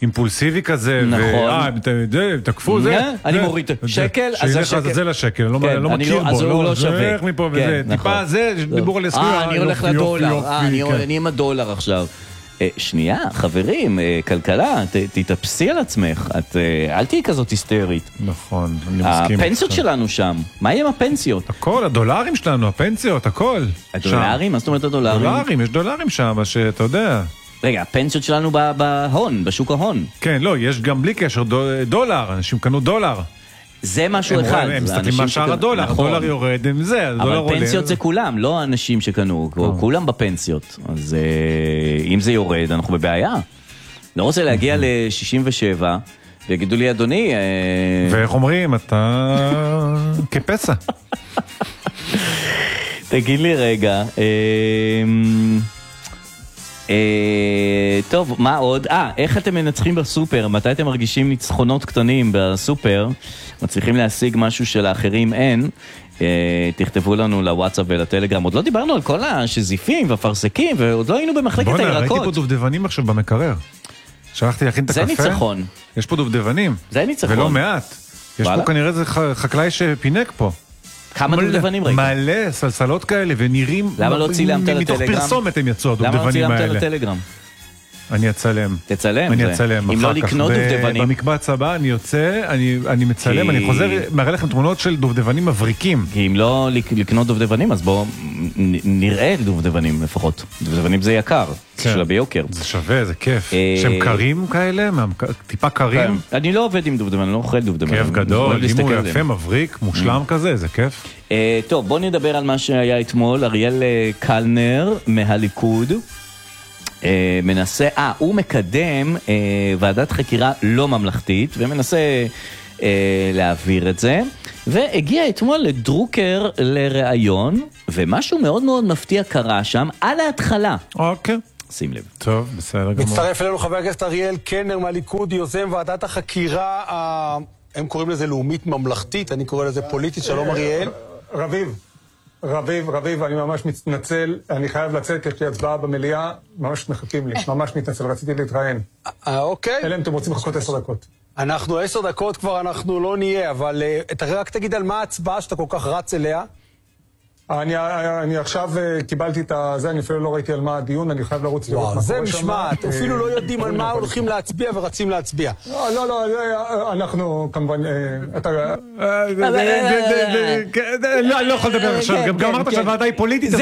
אימפולסיבי כזה. נכון. תקפו זה. אני מוריד שקל, אז זה שקל. שילך זה לשקל, לא מכיר בו. אז הוא לא שווה. טיפה זה, דיבור על הסכומה. אני הולך לדולר. אני עם הדולר עכשיו. שנייה, חברים, כלכלה, תתאפסי על עצמך, אל תהיי כזאת היסטרית. נכון, אני מסכים. הפנסיות שלנו שם, מה יהיה עם הפנסיות? הכל, הדולרים שלנו, הפנסיות, הכל. הדולרים? מה זאת אומרת הדולרים? דולרים, יש דולרים שם, שאתה יודע. רגע, הפנסיות שלנו בהון, בשוק ההון. כן, לא, יש גם בלי קשר דולר, אנשים קנו דולר. זה משהו אחד. הם מסתכלים מה שער הדולר, הדולר יורד, הם זה, הדולר עולה. אבל פנסיות זה כולם, לא האנשים שקנו, כולם בפנסיות. אז אם זה יורד, אנחנו בבעיה. לא רוצה להגיע ל-67, ויגידו לי, אדוני... ואיך אומרים, אתה כפסע. תגיד לי רגע... טוב, מה עוד? איך אתם מנצחים בסופר? מתי אתם מרגישים ניצחונות קטנים בסופר? מצליחים להשיג משהו שלאחרים אין? תכתבו לנו לוואטסאפ ולטלגרם. עוד לא דיברנו על כל השזיפים והפרסקים, ועוד לא היינו במחלקת הירקות. ראיתי פה דובדבנים עכשיו במקרר. שלחתי להכין את הקפה. זה ניצחון. יש פה דובדבנים. זה ניצחון. ולא מעט. יש פה כנראה איזה חקלאי שפינק פה. כמה דובדבנים ראית? מלא סלסלות כאלה ונראים... למה לא צילמת לטלגרם? מתוך פרסומת הם יצאו, הדובדבנים האלה. למה לא צילמת לטלגרם? אני אצלם. תצלם. אני אצלם אם לא לקנות דובדבנים. במקבץ הבא אני יוצא, אני מצלם, אני חוזר, מראה לכם תמונות של דובדבנים מבריקים. כי אם לא לקנות דובדבנים, אז בואו נראה דובדבנים לפחות. דובדבנים זה יקר, זה שלה ביוקר. זה שווה, זה כיף. שהם קרים כאלה, טיפה קרים. אני לא עובד עם דובדבנים, אני לא אוכל דובדבנים. כיף גדול, אם הוא יפה, מבריק, מושלם כזה, זה כיף. טוב, בואו נדבר על מה שהיה אתמול. אריאל קלנר מהליכוד מנסה, הוא מקדם ועדת חקירה לא ממלכתית, ומנסה להעביר את זה, והגיע אתמול לדרוקר לראיון, ומשהו מאוד מאוד מפתיע קרה שם, על ההתחלה. אוקיי. שים לב. טוב, בסדר גמור. מצטרף אלינו חבר הכנסת אריאל קלנר מהליכוד, יוזם ועדת החקירה, הם קוראים לזה לאומית ממלכתית, אני קורא לזה פוליטית. שלום אריאל. רביב, אני ממש מתנצל, אני חייב לצאת, יש לי הצבעה במליאה, ממש מחכים לי, ממש מתנצל, רציתי להתראיין. אוקיי. אלא אם אתם רוצים לחכות 10 דקות. אנחנו 10 דקות כבר אנחנו לא נהיה, אבל רק תגיד על מה ההצבעה שאתה כל כך רץ אליה. אני עכשיו קיבלתי את זה, אני אפילו לא ראיתי על מה הדיון, אני חייב לרוץ לראות מה זה קורה שם. משמעת, אפילו לא יודעים על מה הולכים להצביע ורצים להצביע. לא, אנחנו כמובן, אתה... אני לא יכול לדבר עכשיו, גם אמרת שהוועדה היא פוליטית,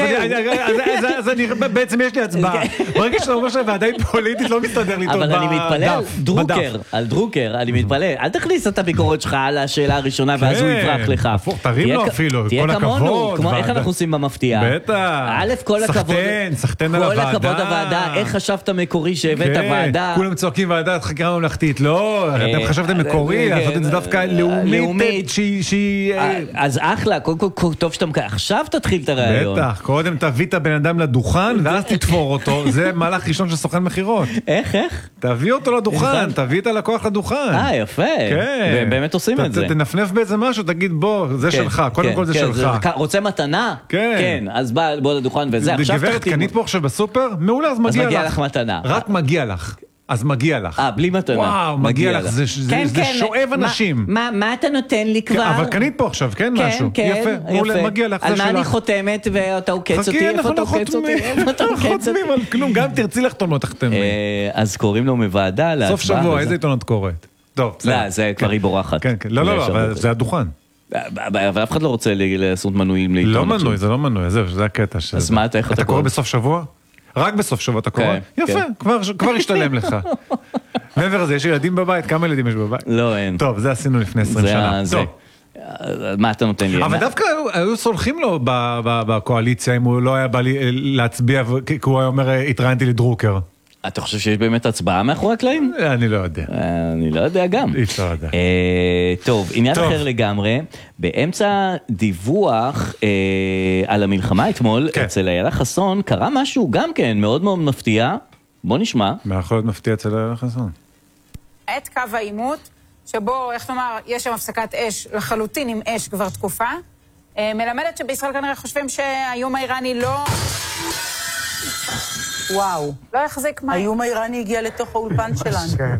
אז בעצם יש לי הצבעה. ברגע שאתה אומר שהוועדה היא פוליטית, לא מסתדר לי טוב בדף. אבל אני מתפלא על דרוקר, אני מתפלא. אל תכניס את הביקורת שלך על השאלה הראשונה, ואז הוא יברח לך. תרים לו אפילו, כל הכבוד. איך אנחנו עושים במפתיע? בטח. א', כל הכבוד. סחטן על הוועדה. כל הכבוד הוועדה. איך חשבת מקורי שהבאת הוועדה? כולם צועקים ועדת חקירה ממלכתית. לא, אתם חשבתם מקורי, לעשות את זה דווקא לאומית שהיא... אז אחלה, טוב שאתה... עכשיו תתחיל את הרעיון. בטח, קודם תביא את הבן אדם לדוכן, ואז תתפור אותו. זה מהלך ראשון של סוכן מחירות. איך? תביא אותו לדוכן, תביא את הלקוח לדוכן. יפה. והם באמת עושים את זה. תנפנף באיזה משהו, תגיד בוא, זה שלך, קודם כל זה שלך. רוצה מתנה? כן. אז בוא לדוכן וזה. גברת, קנית פה עכשיו בסופר? מעולה, אז מגיע לך. אז מגיע לך מתנה. רק מגיע לך. אז מגיע לך. בלי מתנה. וואו, מגיע לך. זה שואב אנשים. מה אתה נותן לי כבר? אבל קנית פה עכשיו, כן משהו? יפה, מעולה, מגיע לך, זה שלך. על מה אני חותמת ואתה עוקץ אותי? איפה אתה עוקץ אותי? אנחנו חותמים על כלום, גם תרצי לחתום לא תחתמי. אז קוראים לו מוועדה להצבעה. סוף שבוע, איזה עיתונות קוראת? טוב, לא, זה כבר היא בורחת. לא, אבל זה הדוכן. אבל אף אחד לא רוצה לעשות מנויים לעיתון. לא מנוי, זה לא מנוי, זה הקטע. אז מה, איך אתה קורא בסוף שבוע? רק בסוף שבוע אתה קורא? יפה, כבר השתלם לך. מעבר לזה, יש ילדים בבית? כמה ילדים יש בבית? לא, אין. טוב, זה עשינו לפני 20 שנה. טוב. מה אתה נותן לי? אבל דווקא היו סולחים לו בקואליציה אם הוא לא היה בא להצביע, כי הוא היה אומר, התראיינתי לדרוקר. אתה חושב שיש באמת הצבעה מאחורי הקלעים? אני לא יודע. אני לא יודע גם. אי אפשר לדעת. טוב, עניין אחר לגמרי. באמצע דיווח על המלחמה אתמול, אצל איילה חסון, קרה משהו גם כן מאוד מאוד מפתיע. בוא נשמע. מה יכול להיות מפתיע אצל איילה חסון? את קו העימות, שבו, איך נאמר, יש שם הפסקת אש לחלוטין עם אש כבר תקופה, מלמדת שבישראל כנראה חושבים שהאיום האיראני לא... וואו. לא יחזיק מים. האיום האיראני הגיע לתוך האולפן שלנו.